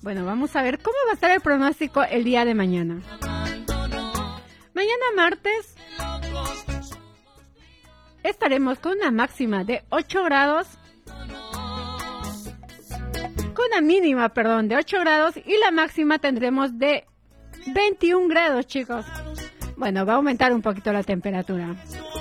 Bueno, vamos a ver cómo va a estar el pronóstico el día de mañana. Mañana martes estaremos con una máxima de 8 grados, con una mínima, de 8 grados, y la máxima tendremos de 21 grados, chicos. Bueno, va a aumentar un poquito la temperatura.